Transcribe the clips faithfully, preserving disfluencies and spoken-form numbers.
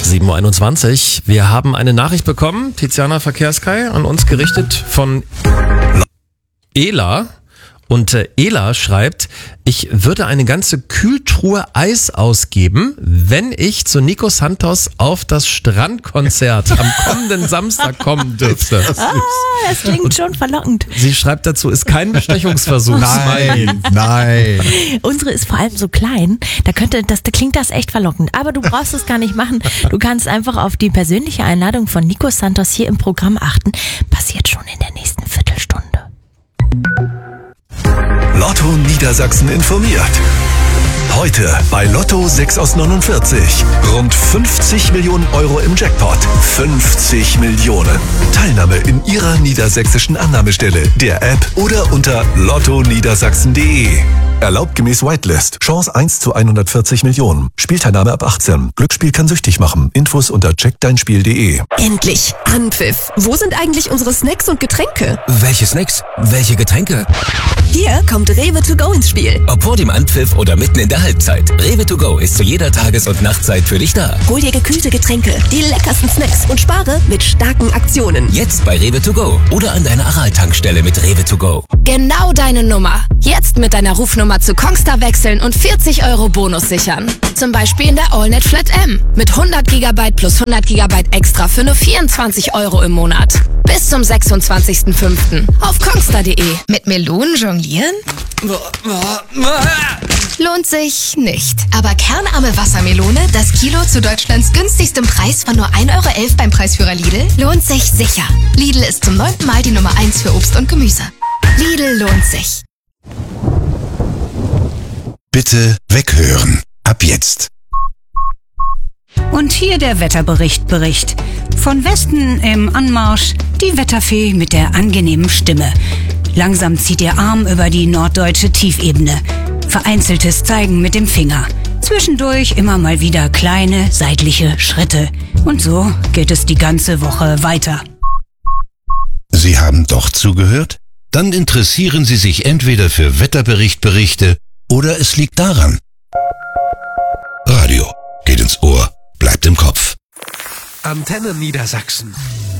sieben Uhr einundzwanzig. Wir haben eine Nachricht bekommen, Tiziana Verkehrskai, an uns gerichtet von Ela. Und äh, Ela schreibt, ich würde eine ganze Kühltruhe Eis ausgeben, wenn ich zu Nico Santos auf das Strandkonzert am kommenden Samstag kommen dürfte. Ah, das klingt schon verlockend. Sie schreibt dazu, ist kein Bestechungsversuch. Nein, nein. Unsere ist vor allem so klein, da könnte das, da klingt das echt verlockend. Aber du brauchst es gar nicht machen. Du kannst einfach auf die persönliche Einladung von Nico Santos hier im Programm achten. Passiert schon in der nächsten Viertelstunde. Lotto Niedersachsen informiert. Heute bei Lotto sechs aus neunundvierzig. Rund fünfzig Millionen Euro im Jackpot. fünfzig Millionen. Teilnahme in Ihrer niedersächsischen Annahmestelle, der App oder unter lotto niedersachsen punkt de. Erlaubt gemäß Whitelist. Chance eins zu hundertvierzig Millionen. Spielteilnahme ab achtzehn. Glücksspiel kann süchtig machen. Infos unter check dein spiel punkt de. Endlich! Anpfiff! Wo sind eigentlich unsere Snacks und Getränke? Welche Snacks? Welche Getränke? Hier kommt Rewe to go ins Spiel. Ob vor dem Anpfiff oder mitten in der Halbzeit. Rewe to go ist zu jeder Tages- und Nachtzeit für dich da. Hol dir gekühlte Getränke, die leckersten Snacks und spare mit starken Aktionen. Jetzt bei Rewe to go oder an deiner Aral-Tankstelle mit Rewe to go. Genau deine Nummer. Jetzt mit deiner Rufnummer zu Kongstar wechseln und vierzig Euro Bonus sichern. Zum Beispiel in der AllNet Flat M mit hundert Gigabyte plus hundert Gigabyte extra für nur vierundzwanzig Euro im Monat. Bis zum sechsundzwanzigsten fünften auf kongstar punkt de. Mit Melonen jonglieren? Lohnt sich nicht. Aber kernarme Wassermelone, das Kilo zu Deutschlands günstigstem Preis von nur ein Euro elf beim Preisführer Lidl, lohnt sich sicher. Lidl ist zum neunten Mal die Nummer eins für Obst und Gemüse. Lidl lohnt sich. Bitte weghören. Ab jetzt. Und hier der Wetterbericht Bericht. Von Westen im Anmarsch die Wetterfee mit der angenehmen Stimme. Langsam zieht ihr Arm über die norddeutsche Tiefebene. Vereinzeltes Zeigen mit dem Finger. Zwischendurch immer mal wieder kleine seitliche Schritte. Und so geht es die ganze Woche weiter. Sie haben doch zugehört? Dann interessieren Sie sich entweder für Wetterberichtberichte oder es liegt daran. Radio geht ins Ohr, bleibt im Kopf. Antenne Niedersachsen.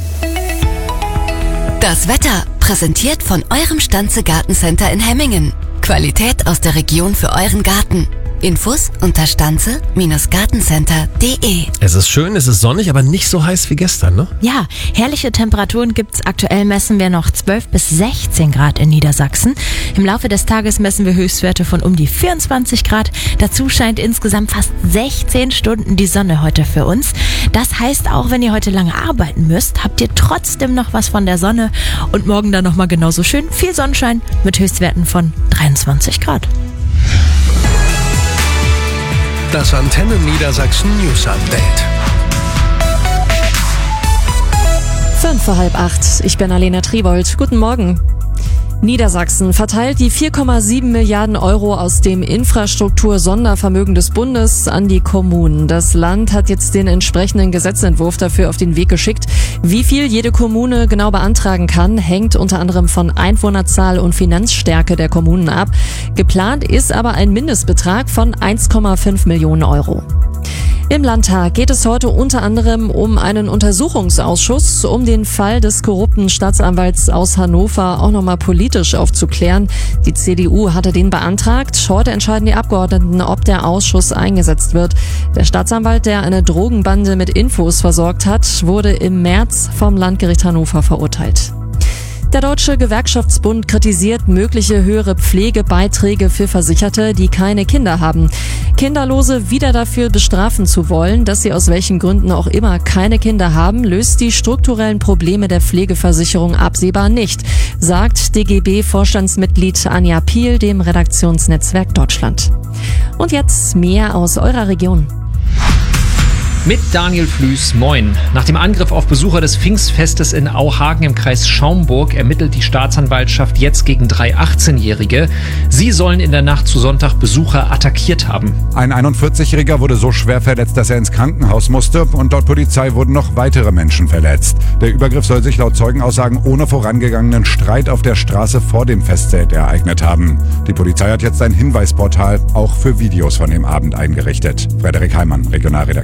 Das Wetter präsentiert von eurem Stanze Gartencenter in Hemmingen. Qualität aus der Region für euren Garten. Infos unter stanze Gartencenter punkt de. Es ist schön, es ist sonnig, aber nicht so heiß wie gestern, ne? Ja, herrliche Temperaturen gibt's. Aktuell messen wir noch zwölf bis sechzehn Grad in Niedersachsen. Im Laufe des Tages messen wir Höchstwerte von um die vierundzwanzig Grad. Dazu scheint insgesamt fast sechzehn Stunden die Sonne heute für uns. Das heißt, auch wenn ihr heute lange arbeiten müsst, habt ihr trotzdem noch was von der Sonne. Und morgen dann nochmal genauso schön viel Sonnenschein mit Höchstwerten von dreiundzwanzig Grad. Das Antenne Niedersachsen News Update. Fünf vor halb acht. Ich bin Alena Tribold. Guten Morgen. Niedersachsen verteilt die vier Komma sieben Milliarden Euro aus dem Infrastruktur-Sondervermögen des Bundes an die Kommunen. Das Land hat jetzt den entsprechenden Gesetzentwurf dafür auf den Weg geschickt. Wie viel jede Kommune genau beantragen kann, hängt unter anderem von Einwohnerzahl und Finanzstärke der Kommunen ab. Geplant ist aber ein Mindestbetrag von eins Komma fünf Millionen Euro. Im Landtag geht es heute unter anderem um einen Untersuchungsausschuss, um den Fall des korrupten Staatsanwalts aus Hannover auch nochmal politisch aufzuklären. Die C D U hatte den beantragt. Heute entscheiden die Abgeordneten, ob der Ausschuss eingesetzt wird. Der Staatsanwalt, der eine Drogenbande mit Infos versorgt hat, wurde im März vom Landgericht Hannover verurteilt. Der Deutsche Gewerkschaftsbund kritisiert mögliche höhere Pflegebeiträge für Versicherte, die keine Kinder haben. Kinderlose wieder dafür bestrafen zu wollen, dass sie aus welchen Gründen auch immer keine Kinder haben, löst die strukturellen Probleme der Pflegeversicherung absehbar nicht, sagt D G B-Vorstandsmitglied Anja Piel dem Redaktionsnetzwerk Deutschland. Und jetzt mehr aus eurer Region. Mit Daniel Flüß, moin. Nach dem Angriff auf Besucher des Pfingstfestes in Auhagen im Kreis Schaumburg ermittelt die Staatsanwaltschaft jetzt gegen drei achtzehnjährige. Sie sollen in der Nacht zu Sonntag Besucher attackiert haben. Ein einundvierzigjähriger wurde so schwer verletzt, dass er ins Krankenhaus musste, und laut Polizei wurden noch weitere Menschen verletzt. Der Übergriff soll sich laut Zeugenaussagen ohne vorangegangenen Streit auf der Straße vor dem Festzelt ereignet haben. Die Polizei hat jetzt ein Hinweisportal auch für Videos von dem Abend eingerichtet. Frederik Heimann, Regionalredaktion.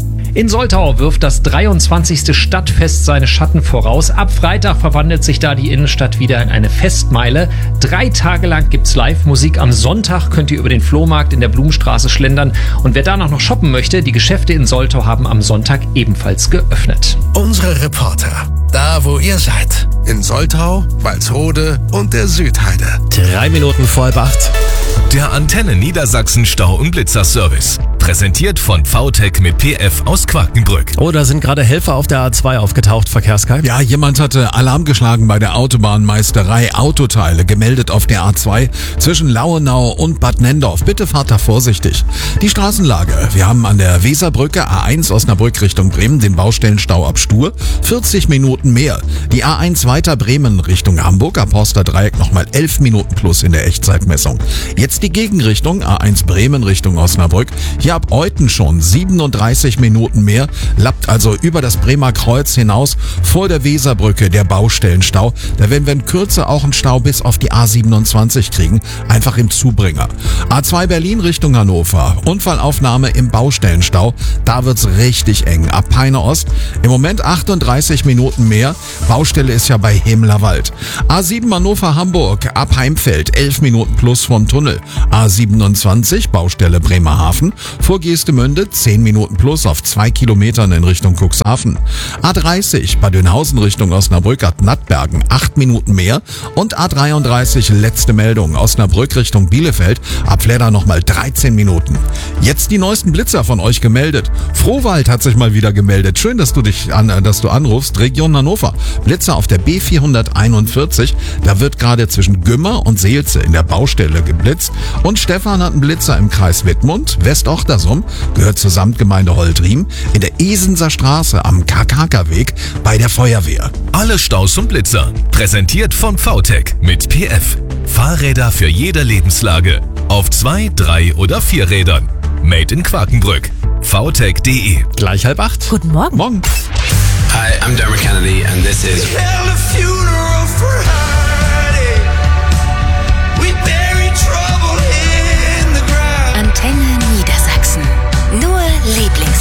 In Soltau wirft das dreiundzwanzigste Stadtfest seine Schatten voraus. Ab Freitag verwandelt sich da die Innenstadt wieder in eine Festmeile. Drei Tage lang gibt's Live-Musik. Am Sonntag könnt ihr über den Flohmarkt in der Blumenstraße schlendern. Und wer danach noch shoppen möchte, die Geschäfte in Soltau haben am Sonntag ebenfalls geöffnet. Unsere Reporter, da wo ihr seid. In Soltau, Walsrode und der Südheide. Drei Minuten vor halb acht. Der Antenne Niedersachsen Stau- und Blitzerservice. Präsentiert von V T E C mit P F aus Quakenbrück. Oh, da sind gerade Helfer auf der A zwei aufgetaucht, Verkehrssky. Ja, jemand hatte Alarm geschlagen bei der Autobahnmeisterei Autoteile, gemeldet auf der A zwei zwischen Lauenau und Bad Nendorf. Bitte fahrt da vorsichtig. Die Straßenlage. Wir haben an der Weserbrücke A eins Osnabrück Richtung Bremen den Baustellenstau ab Stur. vierzig Minuten mehr. Die A eins weiter Bremen Richtung Hamburg ab Horsterdreieck nochmal elf Minuten plus in der Echtzeitmessung. Jetzt die Gegenrichtung A eins Bremen Richtung Osnabrück. Hier ab Euten schon siebenunddreißig Minuten mehr, lappt also über das Bremer Kreuz hinaus vor der Weserbrücke der Baustellenstau. Da werden wir in Kürze auch einen Stau bis auf die A siebenundzwanzig kriegen, einfach im Zubringer. A zwei Berlin Richtung Hannover, Unfallaufnahme im Baustellenstau, da wird's richtig eng. Ab Peine Ost im Moment achtunddreißig Minuten mehr, Baustelle ist ja bei Hemlerwald. A sieben Hannover Hamburg, ab Heimfeld elf Minuten plus vom Tunnel. A siebenundzwanzig Baustelle Bremerhaven, vor Geestemünde zehn Minuten plus auf zwei Kilometern in Richtung Cuxhaven. A dreißig Bad Dönhausen Richtung Osnabrück ab Nattbergen acht Minuten mehr und A dreiunddreißig letzte Meldung Osnabrück Richtung Bielefeld ab Fleder nochmal dreizehn Minuten. Jetzt die neuesten Blitzer von euch gemeldet. Frohwald hat sich mal wieder gemeldet. Schön, dass du dich an, dass du anrufst. Region Hannover. Blitzer auf der B vierhunderteinundvierzig. Da wird gerade zwischen Gümmer und Seelze in der Baustelle geblitzt. Und Stefan hat einen Blitzer im Kreis Wittmund. West-Ochtersum gehört zur Samtgemeinde Holtriem in der Esenser Straße am K K K-Weg bei der Feuerwehr. Alle Staus und Blitzer. Präsentiert von V T E C mit P F. Fahrräder für jede Lebenslage. Auf zwei, drei oder vier Rädern. Made in Quakenbrück. V T E C punkt de. Gleich halb acht. Guten Morgen. Morgen. Hi, I'm Dermot Kennedy and this is...